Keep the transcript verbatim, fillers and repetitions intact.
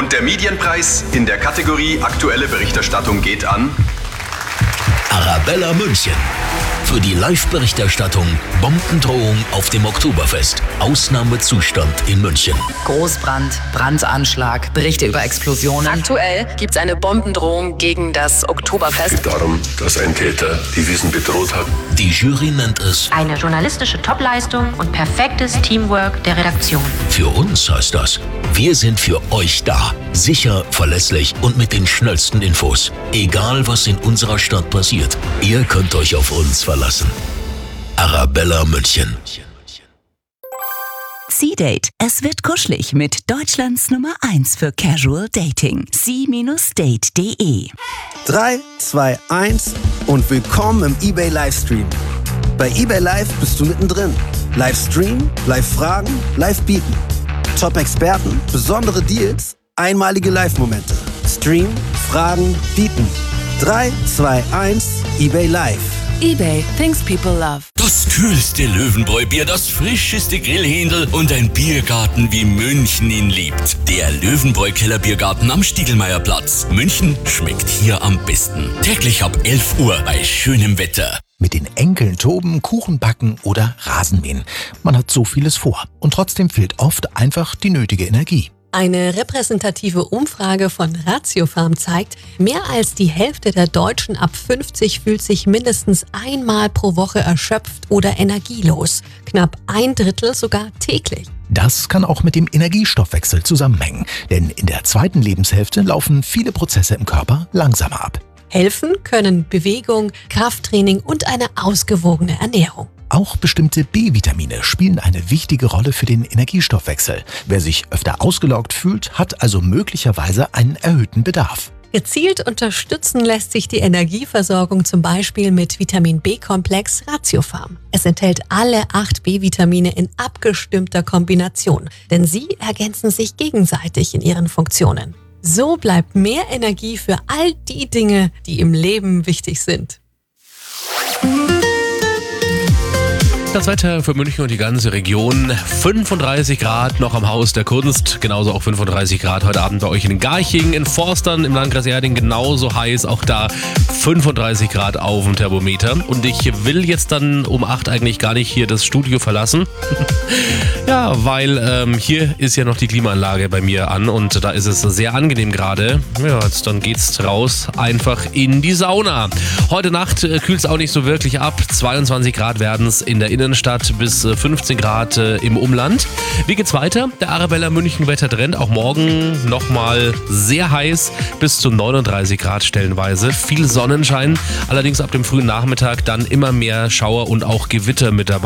Und der Medienpreis in der Kategorie Aktuelle Berichterstattung geht an Arabella München. Für die Live-Berichterstattung Bombendrohung auf dem Oktoberfest. Ausnahmezustand in München. Großbrand, Brandanschlag, Berichte über Explosionen. Aktuell gibt es eine Bombendrohung gegen das Oktoberfest. Es geht darum, dass ein Täter die Wiesn bedroht hat. Die Jury nennt es eine journalistische Topleistung und perfektes Teamwork der Redaktion. Für uns heißt das, wir sind für euch da. Sicher, verlässlich und mit den schnellsten Infos. Egal, was in unserer Stadt passiert, ihr könnt euch auf uns verlassen. Arabella München. C-Date. Es wird kuschelig mit Deutschlands Nummer eins für Casual Dating. c Date punkt de drei, zwei, eins und willkommen im eBay Livestream. Bei eBay Live bist du mittendrin. Livestream, Live-Fragen, Live-Bieten. Top-Experten, besondere Deals, einmalige Live-Momente. Stream, Fragen, Bieten. drei, zwei, eins, eBay Live. eBay, things people love. Das kühlste Löwenbräu-Bier, das frischeste Grillhändel und ein Biergarten, wie München ihn liebt. Der Löwenbräu-Keller Biergarten am Stiegelmeierplatz. München schmeckt hier am besten. Täglich ab elf Uhr bei schönem Wetter. Mit den Enkeln toben, Kuchen backen oder Rasenmähen. Man hat so vieles vor und trotzdem fehlt oft einfach die nötige Energie. Eine repräsentative Umfrage von Ratiofarm zeigt, mehr als die Hälfte der Deutschen ab fünfzig fühlt sich mindestens einmal pro Woche erschöpft oder energielos. Knapp ein Drittel sogar täglich. Das kann auch mit dem Energiestoffwechsel zusammenhängen, denn in der zweiten Lebenshälfte laufen viele Prozesse im Körper langsamer ab. Helfen können Bewegung, Krafttraining und eine ausgewogene Ernährung. Auch bestimmte B-Vitamine spielen eine wichtige Rolle für den Energiestoffwechsel. Wer sich öfter ausgelaugt fühlt, hat also möglicherweise einen erhöhten Bedarf. Gezielt unterstützen lässt sich die Energieversorgung zum Beispiel mit Vitamin B-Komplex Ratiofarm. Es enthält alle acht B-Vitamine in abgestimmter Kombination, denn sie ergänzen sich gegenseitig in ihren Funktionen. So bleibt mehr Energie für all die Dinge, die im Leben wichtig sind. Das Wetter für München und die ganze Region. fünfunddreißig Grad noch am Haus der Kunst. Genauso auch fünfunddreißig Grad heute Abend bei euch in Garching, in Forstern, im Landkreis Erding. Genauso heiß. Auch da fünfunddreißig Grad auf dem Thermometer. Und ich will jetzt dann um acht eigentlich gar nicht hier das Studio verlassen. Ja, weil ähm, hier ist ja noch die Klimaanlage bei mir an und da ist es sehr angenehm gerade. Ja, jetzt dann geht's raus einfach in die Sauna. Heute Nacht äh, kühlt es auch nicht so wirklich ab. zweiundzwanzig Grad werden es in der Innenstadt bis äh, fünfzehn Grad äh, im Umland. Wie geht's weiter? Der Arabella München Wettertrend. Auch morgen nochmal sehr heiß bis zu neununddreißig Grad stellenweise. Viel Sonnenschein. Allerdings ab dem frühen Nachmittag dann immer mehr Schauer und auch Gewitter mit dabei.